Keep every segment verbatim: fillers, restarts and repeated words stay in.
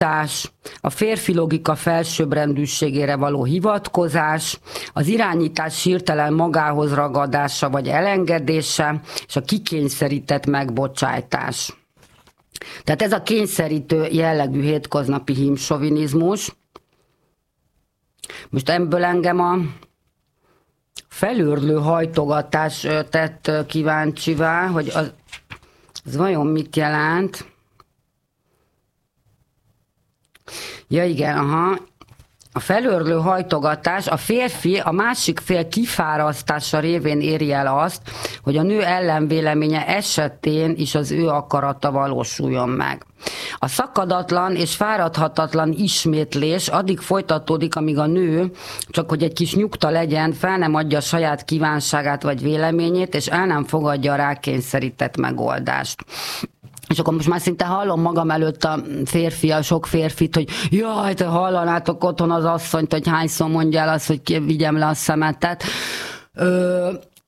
a férfi logika felsőbbrendűségére való hivatkozás, az irányítás hirtelen magához ragadása vagy elengedése, és a kikényszerített megbocsájtás. Tehát ez a kényszerítő jellegű hétköznapi hímsovinizmus. Most ebből engem a felőrlő hajtogatás tett kíváncsivá, hogy az, az vajon mit jelent. Ja igen, aha. A felőrlő hajtogatás a férfi a másik fél kifárasztása révén éri el azt, hogy a nő ellenvéleménye esetén is az ő akarata valósuljon meg. A szakadatlan és fáradhatatlan ismétlés addig folytatódik, amíg a nő, csak hogy egy kis nyugta legyen, fel nem adja a saját kívánságát vagy véleményét, és el nem fogadja a rákényszerített megoldást. És akkor most már szinte hallom magam előtt a férfi, a sok férfit, hogy jaj, te hallanátok otthon az asszonyt, hogy hányszor mondja el azt, hogy vigyem le a szemetet. Ö,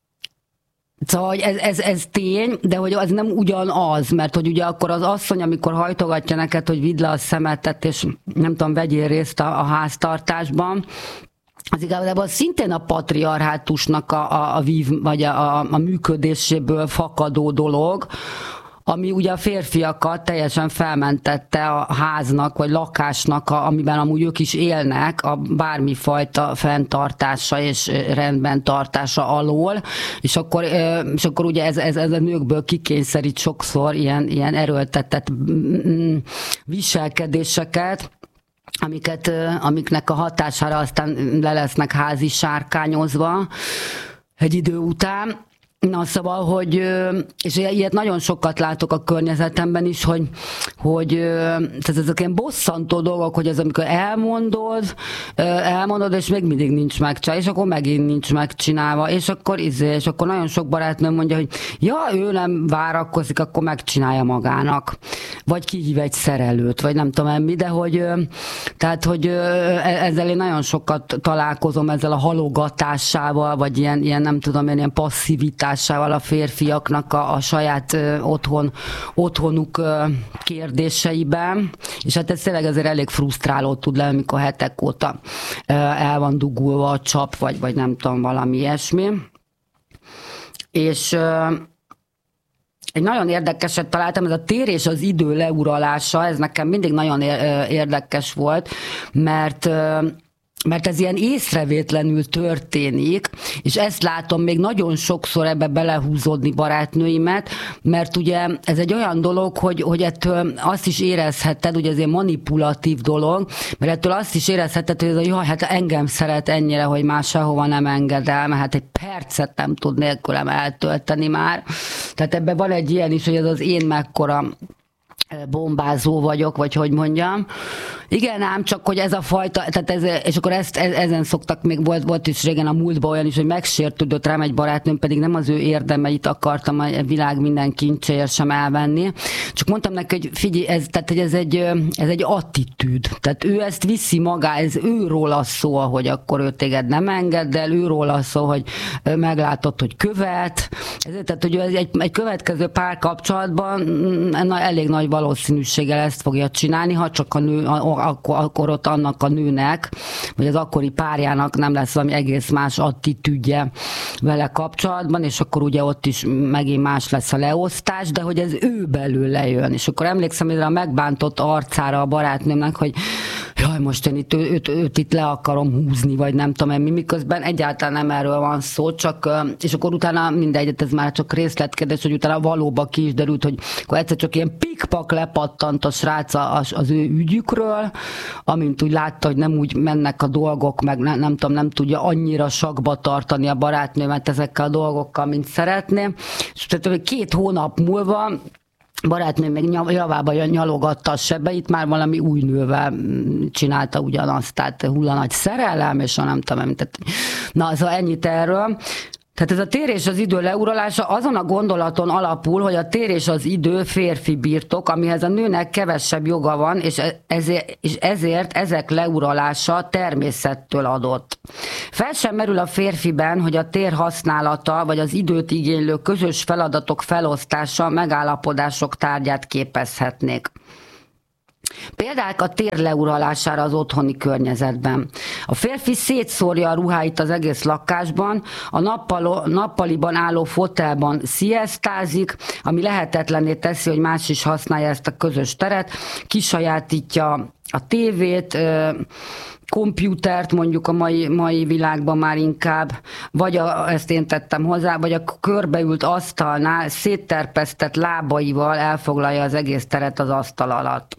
Szóval ez, ez, ez tény, de hogy az nem ugyanaz, mert hogy ugye akkor az asszony, amikor hajtogatja neked, hogy vidd le a szemetet, és nem tudom, vegyél részt a, a háztartásban, az igazából szintén a patriarhátusnak a, a, a vív, vagy a, a, a működéséből fakadó dolog, ami ugye a férfiakat teljesen felmentette a háznak, vagy lakásnak, a, amiben amúgy ők is élnek, a bármifajta fenntartása és rendben tartása alól, és akkor, és akkor ugye ez, ez, ez a nőkből kikényszerít sokszor ilyen, ilyen erőltetett viselkedéseket, amiket, amiknek a hatására aztán le lesznek házi sárkányozva egy idő után. Na szóval, hogy, és ilyet nagyon sokat látok a környezetemben is, hogy, hogy tehát ezek ilyen bosszantó dolgok, hogy ez amikor elmondod, elmondod, és még mindig nincs megcsinálva, és akkor megint nincs megcsinálva, és akkor izé, és akkor nagyon sok barátnőm mondja, hogy ja, ő nem várakozik, akkor megcsinálja magának. Vagy kihív egy szerelőt, vagy nem tudom mi, de hogy, tehát, hogy ezzel én nagyon sokat találkozom, ezzel a halogatásával, vagy ilyen, ilyen nem tudom, ilyen passzivitás a férfiaknak a, a saját ö, otthon, otthonuk ö, kérdéseiben, és hát ez tényleg azért elég frusztráló tud lenni, amikor hetek óta ö, el van dugulva a csap, vagy, vagy nem tudom, valami ilyesmi. És ö, egy nagyon érdekeset találtam, ez a tér és az idő leuralása, ez nekem mindig nagyon érdekes volt, mert ö, mert ez ilyen észrevétlenül történik, és ezt látom még nagyon sokszor ebbe belehúzódni barátnőimet, mert ugye ez egy olyan dolog, hogy, hogy ettől azt is érezheted, ugye ez egy manipulatív dolog, mert ettől azt is érezheted, hogy ez a jaj, hát engem szeret ennyire, hogy már sehova nem enged el, mert hát egy percet nem tud nélkülem eltölteni már. Tehát ebben van egy ilyen is, hogy ez az én mekkora bombázó vagyok, vagy hogy mondjam. Igen, ám csak, hogy ez a fajta, tehát ez, és akkor ezt, ezen szoktak, még volt, volt is régen a múltban olyan is, hogy megsértődött rám egy barátnőm, pedig nem az ő érdemeit akartam a világ minden kincséért sem elvenni. Csak mondtam neki, hogy figyelj, ez, tehát, hogy ez egy, ez egy attitűd. Tehát ő ezt viszi magá, ez őróla szó, hogy akkor ő téged nem engedd el, őróla szó, hogy meglátod, hogy követ. Ezért, tehát, hogy egy, egy következő párkapcsolatban elég nagy valószínűséggel ezt fogja csinálni, ha csak a nő, akkor, akkor ott annak a nőnek, vagy az akkori párjának nem lesz valami egész más attitűdje vele kapcsolatban, és akkor ugye ott is megint más lesz a leosztás, de hogy ez ő belőle jön. És akkor emlékszem ezzel a megbántott arcára a barátnőmnek, hogy jaj, most én itt, őt, őt itt le akarom húzni, vagy nem tudom mi, miközben egyáltalán nem erről van szó, csak, és akkor utána mindegy, ez már csak részletkedés, hogy utána valóban ki is derült, hogy akkor egyszer csak ilyen pikpak lepattant a srác az, az ő ügyükről, amint úgy látta, hogy nem úgy mennek a dolgok, meg nem, nem tudom, nem tudja annyira sakba tartani a barátnőmet ezekkel a dolgokkal, mint szeretné. És tehát két hónap múlva barátnőm még javába nyalogatta a sebeit, már valami új nővel csinálta ugyanazt, tehát hulla nagy szerelem, és nem tudom, tehát, na, szóval ennyit erről. Tehát ez a tér és az idő leuralása azon a gondolaton alapul, hogy a tér és az idő férfi birtok, amihez a nőnek kevesebb joga van, és ezért, és ezért ezek leuralása természettől adott. Fel sem merül a férfiben, hogy a tér használata, vagy az időt igénylő közös feladatok felosztása megállapodások tárgyát képezhetnék. Példák a tér leuralására az otthoni környezetben. A férfi szétszórja a ruháit az egész lakásban, a nappal, nappaliban álló fotelban sziasztázik, ami lehetetlenné teszi, hogy más is használja ezt a közös teret, kisajátítja a tévét, kompjútert mondjuk a mai, mai világban már inkább, vagy a, ezt én tettem hozzá, vagy a körbeült asztalnál szétterpesztett lábaival elfoglalja az egész teret az asztal alatt.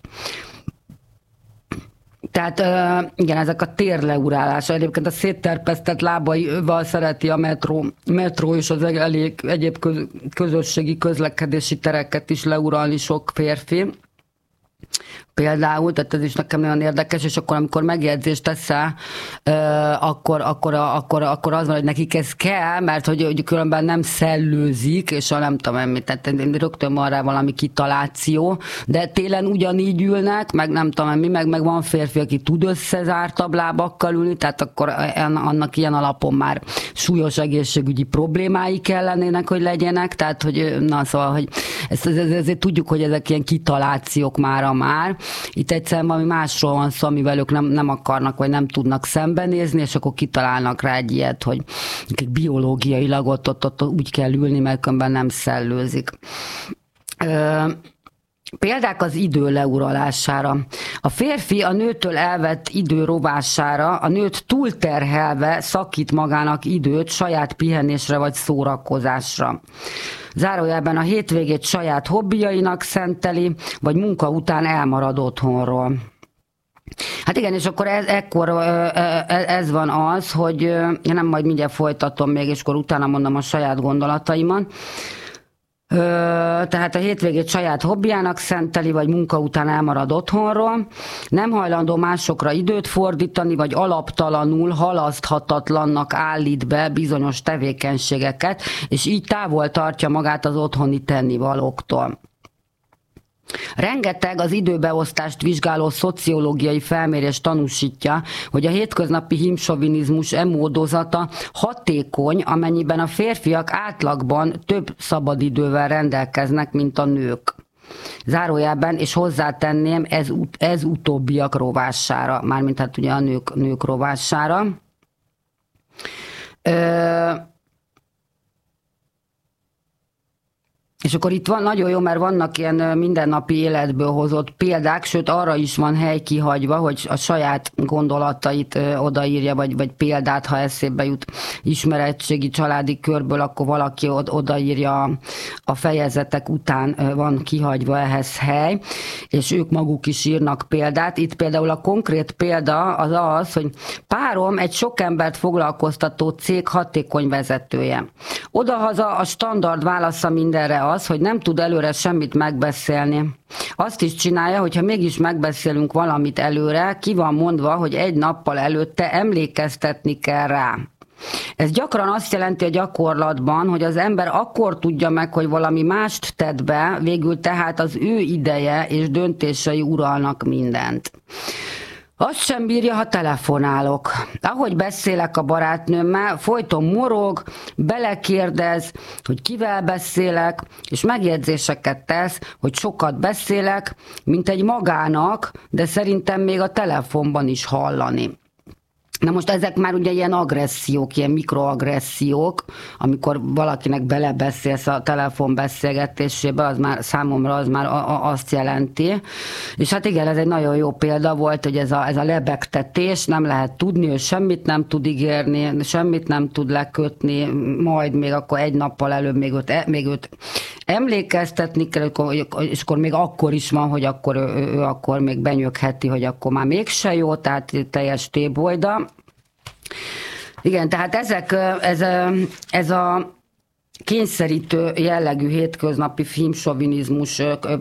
Tehát igen, ezek a térleurálása. Egyébként a szétterpesztett lábaival szereti a metró, metró és az elég egyéb közösségi közlekedési tereket is leuralni sok férfi. Például, tehát ez is nekem nagyon érdekes, és akkor, amikor megjegyzést teszel, akkor, akkor, akkor, akkor az van, hogy nekik ez kell, mert hogy, hogy különben nem szellőzik, és a nem tudom, mit, tehát rögtön van rá valami kitaláció, de télen ugyanígy ülnek, meg nem tudom, mi, meg, meg van férfi, aki tud összezártabb lábakkal ülni, tehát akkor annak ilyen alapon már súlyos egészségügyi problémái kellenének, hogy legyenek, tehát hogy na szóval, hogy ezt, ezért tudjuk, hogy ezek ilyen kitalációk mára már. Itt egyszerűen valami másról van szó, amivel ők nem, nem akarnak, vagy nem tudnak szembenézni, és akkor kitalálnak rá egy ilyet, hogy biológiailag ott, ott, ott úgy kell ülni, mert különben nem szellőzik. Példák az idő leuralására. A férfi a nőtől elvett idő rovására, a nőt túlterhelve szakít magának időt saját pihenésre vagy szórakozásra. Zárójelben a hétvégét saját hobbijainak szenteli, vagy munka után elmarad otthonról. Hát igen, és akkor ez, ekkor ez van az, hogy én nem majd mindjárt folytatom még, és akkor utána mondom a saját gondolataimat. Tehát a hétvégét saját hobbiának szenteli, vagy munka után elmarad otthonról, nem hajlandó másokra időt fordítani, vagy alaptalanul, halaszthatatlannak állít be bizonyos tevékenységeket, és így távol tartja magát az otthoni tennivalóktól. Rengeteg az időbeosztást vizsgáló szociológiai felmérés tanúsítja, hogy a hétköznapi himsovinizmus e módozata hatékony, amennyiben a férfiak átlagban több szabadidővel rendelkeznek, mint a nők. Zárójelben, és hozzátenném, ez, ez utóbbiak rovására, mármint hát ugye a nők, nők rovására. Ö- És akkor itt van nagyon jó, mert vannak ilyen mindennapi életből hozott példák, sőt arra is van hely kihagyva, hogy a saját gondolatait odaírja, vagy, vagy példát, ha eszébe jut ismeretségi családi körből, akkor valaki odaírja a fejezetek után, van kihagyva ehhez hely, és ők maguk is írnak példát. Itt például a konkrét példa az az, hogy párom egy sok embert foglalkoztató cég hatékony vezetője. Odahaza a standard válasza mindenre az, hogy nem tud előre semmit megbeszélni. Azt is csinálja, hogyha mégis megbeszélünk valamit előre, ki van mondva, hogy egy nappal előtte emlékeztetni kell rá. Ez gyakran azt jelenti a gyakorlatban, hogy az ember akkor tudja meg, hogy valami mást tett be, végül tehát az ő ideje és döntései uralnak mindent. Azt sem bírja, ha telefonálok. Ahogy beszélek a barátnőmmel, folyton morog, belekérdez, hogy kivel beszélek, és megjegyzéseket tesz, hogy sokat beszélek, mint egy magának, de szerintem még a telefonban is hallani. Na most ezek már ugye ilyen agressziók, ilyen mikroagressziók, amikor valakinek belebeszélsz a telefonbeszélgetésébe, az már számomra az már a, a, azt jelenti. És hát igen, ez egy nagyon jó példa volt, hogy ez a, ez a lebegtetés, nem lehet tudni, ő semmit nem tud ígérni, semmit nem tud lekötni, majd még akkor egy nappal előbb még őt, még őt emlékeztetni kell, és akkor még akkor is van, hogy akkor ő, ő akkor még benyögheti, hogy akkor már mégse jó, tehát teljes tébolyda. Igen, tehát ezek, ez, ez a kényszerítő jellegű hétköznapi filmsovinizmus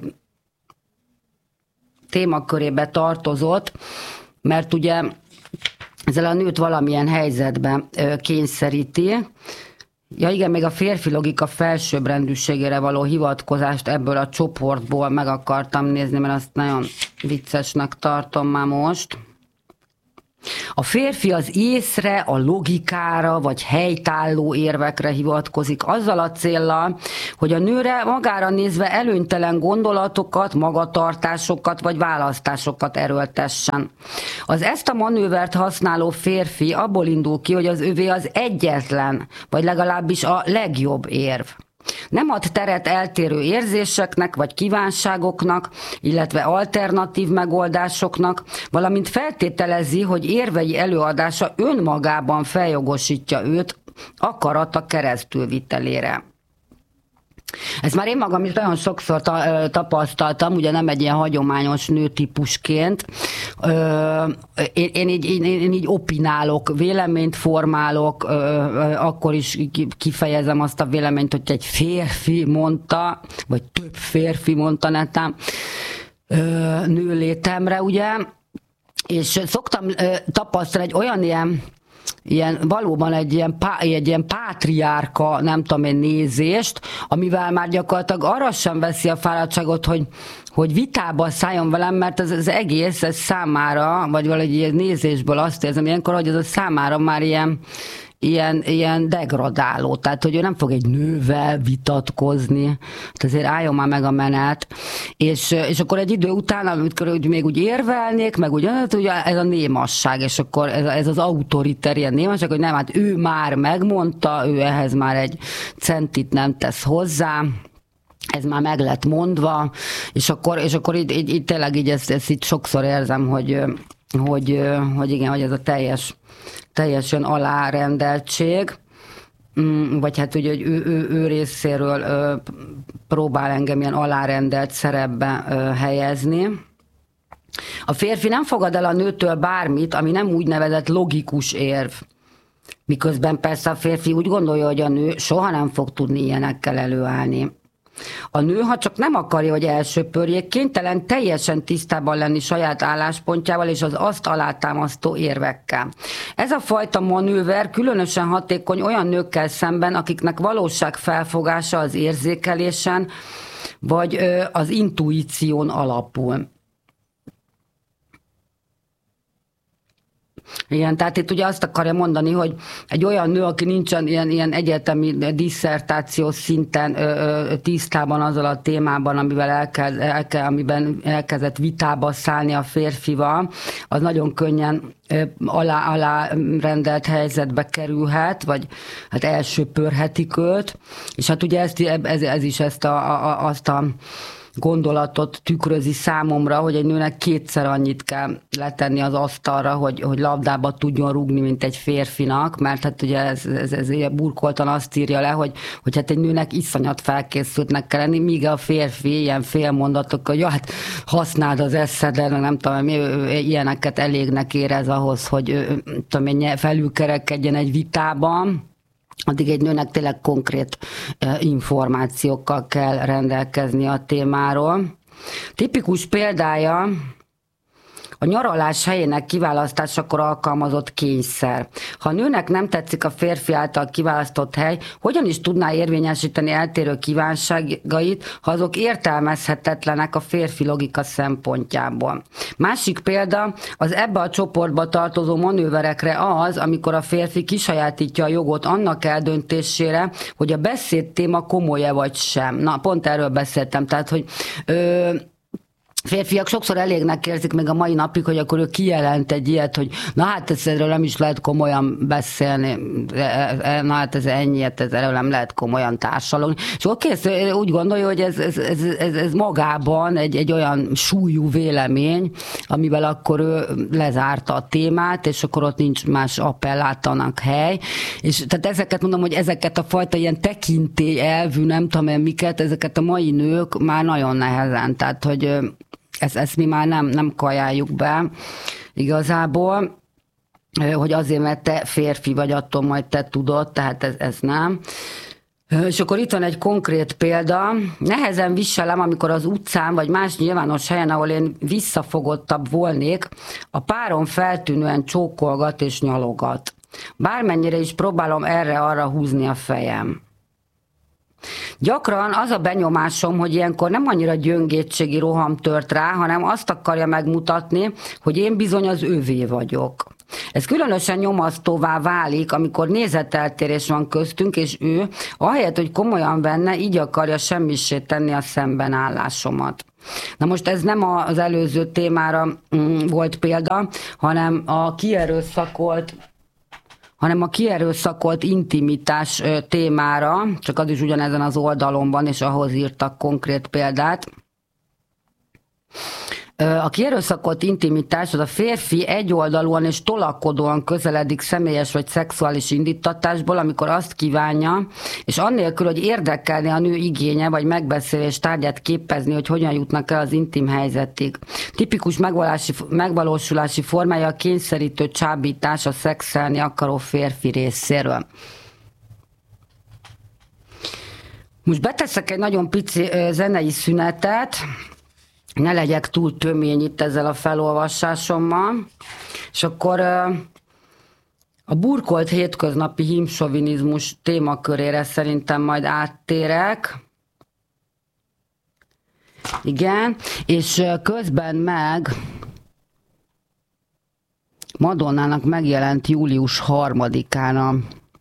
témakörébe tartozott, mert ugye ezzel a nőt valamilyen helyzetbe kényszeríti. Ja igen, még a férfi logika felsőbbrendűségére való hivatkozást ebből a csoportból meg akartam nézni, mert azt nagyon viccesnek tartom már most. A férfi az észre, a logikára vagy helytálló érvekre hivatkozik azzal a céllal, hogy a nőre magára nézve előnytelen gondolatokat, magatartásokat vagy választásokat erőltessen. Az ezt a manővert használó férfi abból indul ki, hogy az övé az egyetlen, vagy legalábbis a legjobb érv. Nem ad teret eltérő érzéseknek vagy kívánságoknak, illetve alternatív megoldásoknak, valamint feltételezi, hogy érvei előadása önmagában feljogosítja őt akarata keresztülvitelére. Ezt már én magam is nagyon sokszor ta, tapasztaltam, ugye nem egy ilyen hagyományos nőtípusként. Én, én, így, én, én így opinálok, véleményt formálok, akkor is kifejezem azt a véleményt, hogy egy férfi mondta, vagy több férfi mondta netán nőlétemre, ugye, és szoktam tapasztalni egy olyan ilyen Ilyen, valóban egy ilyen, pá, egy ilyen pátriárka, nem tudom én, nézést, amivel már gyakorlatilag arra sem veszi a fáradtságot, hogy, hogy vitába szálljon velem, mert ez az egész ez számára, vagy valahogy ilyen nézésből azt érzem ilyenkor, hogy ez a számára már ilyen, ilyen, ilyen degradáló, tehát hogy ő nem fog egy nővel vitatkozni, hát azért álljon már meg a menet, és, és akkor egy idő után, amikor úgy, még úgy érvelnék, meg úgy, hát ugye ez a némasság, és akkor ez, ez az autoriter ilyen némasság, hogy nem, hát ő már megmondta, ő ehhez már egy centit nem tesz hozzá, ez már meg lett mondva, és akkor, és akkor így, így, így tényleg így ezt, ezt így sokszor érzem, hogy, hogy, hogy igen, hogy ez a teljes teljesen alárendeltség, vagy hát ugye, hogy ő, ő, ő részéről ö, próbál engem ilyen alárendelt szerepbe ö, helyezni. A férfi nem fogad el a nőtől bármit, ami nem úgynevezett logikus érv. Miközben persze a férfi úgy gondolja, hogy a nő soha nem fog tudni ilyenekkel előállni. A nő, ha csak nem akarja, hogy elsöpörjék, kénytelen teljesen tisztában lenni saját álláspontjával és az azt alátámasztó érvekkel. Ez a fajta manőver különösen hatékony olyan nőkkel szemben, akiknek valóságfelfogása az érzékelésen vagy az intuíción alapul. Igen, tehát itt ugye azt akarja mondani, hogy egy olyan nő, aki nincsen ilyen, ilyen egyetemi disszertációs szinten ö, ö, tisztában azzal a témában, amivel elkezd, elke, amiben elkezdett vitába szállni a férfival, az nagyon könnyen ö, alá, alá rendelt helyzetbe kerülhet, vagy hát elsöpörhetik őt, és hát ugye ezt, ez, ez is ezt a, a, azt a gondolatot tükrözi számomra, hogy egy nőnek kétszer annyit kell letenni az asztalra, hogy, hogy labdába tudjon rúgni, mint egy férfinak, mert hát ugye ez, ez, ez burkoltan azt írja le, hogy, hogy hát egy nőnek iszonyat felkészültnek kell lenni, míg a férfi ilyen félmondatok, hogy ja, hát használd az eszedet, nem tudom, ilyeneket elégnek érez ahhoz, hogy tudom, felülkerekedjen egy vitában. Addig egy nőnek tényleg konkrét információkkal kell rendelkezni a témáról. Tipikus példája a nyaralás helyének kiválasztásakor alkalmazott kényszer. Ha a nőnek nem tetszik a férfi által kiválasztott hely, hogyan is tudná érvényesíteni eltérő kívánságait, ha azok értelmezhetetlenek a férfi logika szempontjából. Másik példa az ebbe a csoportba tartozó manőverekre az, amikor a férfi kisajátítja a jogot annak eldöntésére, hogy a beszéd téma komoly-e vagy sem. Na, pont erről beszéltem, tehát, hogy ö, férfiak sokszor elégnek érzik még a mai napig, hogy akkor ő kijelent egy ilyet, hogy na hát ez erről nem is lehet komolyan beszélni, na hát ez ennyi, ez erről nem lehet komolyan társalogni. És oké, okay, úgy gondolja, hogy ez, ez, ez, ez, ez magában egy, egy olyan súlyú vélemény, amivel akkor ő lezárta a témát, és akkor ott nincs más appellátanak hely. És tehát ezeket mondom, hogy ezeket a fajta ilyen tekintély elvű, nem tudom én miket, ezeket a mai nők már nagyon nehezen, tehát hogy Ezt, ezt mi már nem, nem kajáljuk be igazából, hogy azért, mert te férfi vagy, attól majd te tudod, tehát ez, ez nem. És akkor itt van egy konkrét példa. Nehezen viselem, amikor az utcán vagy más nyilvános helyen, ahol én visszafogottabb volnék, a párom feltűnően csókolgat és nyalogat. Bármennyire is próbálom erre-arra húzni a fejem. Gyakran az a benyomásom, hogy ilyenkor nem annyira gyöngétségi roham tört rá, hanem azt akarja megmutatni, hogy én bizony az övé vagyok. Ez különösen nyomasztóvá válik, amikor nézeteltérés van köztünk, és ő, ahelyett, hogy komolyan venne, így akarja semmissé tenni a szembenállásomat. Na most ez nem az előző témára volt példa, hanem a kierőszakolt hanem a kierőszakolt intimitás témára, csak az is ugyanezen az oldalon van, és ahhoz írtak konkrét példát. A kierőszakolt intimitás az a férfi egyoldalúan és tolakodóan közeledik személyes vagy szexuális indítatásból, amikor azt kívánja, és annélkül, hogy érdekelni a nő igénye vagy megbeszélés tárgyát képezni, hogy hogyan jutnak el az intim helyzetig. Tipikus megvalósulási formája a kényszerítő csábítás a szexelni akaró férfi részéről. Most beteszek egy nagyon pici zenei szünetet, ne legyek túl tömény itt ezzel a felolvasásommal, és akkor a burkolt hétköznapi hímsovinizmus témakörére szerintem majd áttérek. Igen, és közben meg Madonnának megjelent július harmadikán a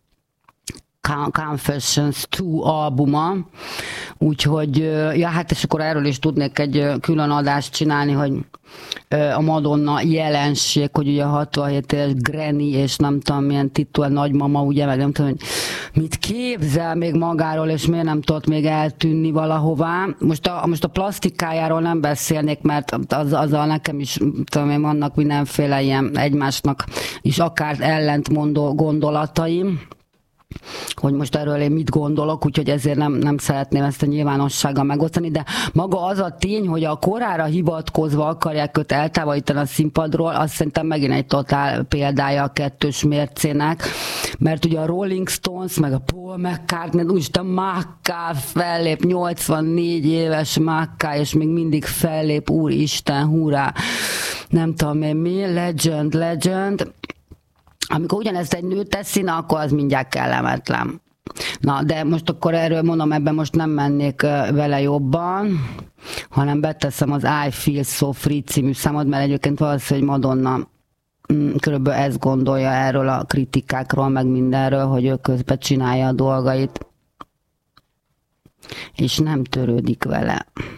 Confessions kettő albuma, úgyhogy, ja hát és akkor erről is tudnék egy külön adást csinálni, hogy a Madonna jelenség, hogy ugye a hatvanhét éves Granny, és nem tudom milyen titul, nagymama, ugye, meg nem tudom, hogy mit képzel még magáról, és miért nem tudott még eltűnni valahová. Most a, most a plastikájáról nem beszélnék, mert az, azzal nekem is, tudom én, vannak mindenféle ilyen egymásnak is akár ellentmondó gondolataim, hogy most erről én mit gondolok, úgyhogy ezért nem, nem szeretném ezt a nyilvánossággal megosztani, de maga az a tény, hogy a korára hivatkozva akarják őt eltávolítani a színpadról, azt szerintem megint egy totál példája a kettős mércének, mert ugye a Rolling Stones, meg a Paul McCartney, úgyis a Mackay fellép, nyolcvannégy éves Mackay, és még mindig fellép, úristen, hurrá, nem tudom én mi, legend, legend. Amikor ugyanezt egy nő teszi, na, akkor az mindjárt kellemetlen. Na, de most akkor erről mondom, ebben most nem mennék vele jobban, hanem beteszem az I Feel So Free című számot, mert egyébként valószínűleg Madonna körülbelül ezt gondolja erről a kritikákról, meg mindenről, hogy ő közben csinálja a dolgait, és nem törődik vele.